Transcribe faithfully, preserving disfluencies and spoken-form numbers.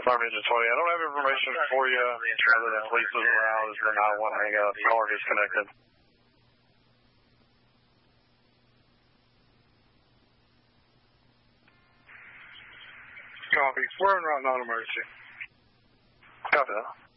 Farm Engine twenty. I don't have information for you other than police was aroused and nine one hang up. Caller disconnected. Copy. We're in route, not emergency. Copy that.